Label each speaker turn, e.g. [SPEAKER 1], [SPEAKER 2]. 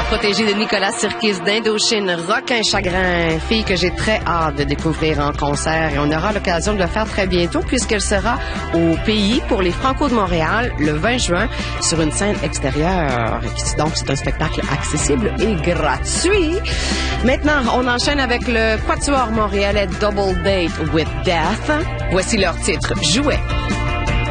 [SPEAKER 1] protégée de Nicolas Sirkis d'Indochine, Requin Chagrin, fille que j'ai très hâte de découvrir en concert et on aura l'occasion de le faire très bientôt puisqu'elle sera au Pays pour les Franco de Montréal le 20 juin sur une scène extérieure. Donc, c'est un spectacle accessible et gratuit. Maintenant, on enchaîne avec le quatuor montréalais Double Date with Death. Voici leur titre, Jouet.